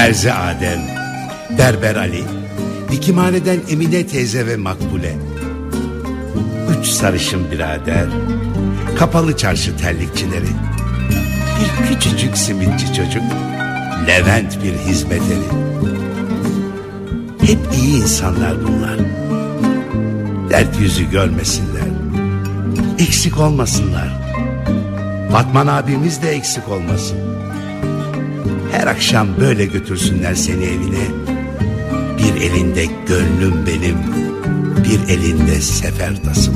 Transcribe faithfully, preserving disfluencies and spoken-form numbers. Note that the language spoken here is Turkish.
Terzi Adem, Berber Ali, dikimhaneden Emine teyze ve Makbule. Üç sarışın birader, kapalı çarşı terlikçileri, bir küçücük simitçi çocuk, Levent bir hizmeteri. Hep iyi insanlar bunlar. Dert yüzü görmesinler, eksik olmasınlar. Batman abimiz de eksik olmasın. Her akşam böyle götürsünler seni evine. Bir elinde gönlüm benim, bir elinde sefer tasım.